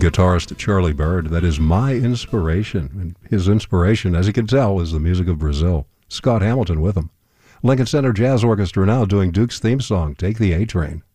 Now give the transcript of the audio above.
guitarist Charlie Byrd. That is my inspiration. And his inspiration, as you can tell, is the music of Brazil. Scott Hamilton with him. Lincoln Center Jazz Orchestra now doing Duke's theme song, Take the A-Train.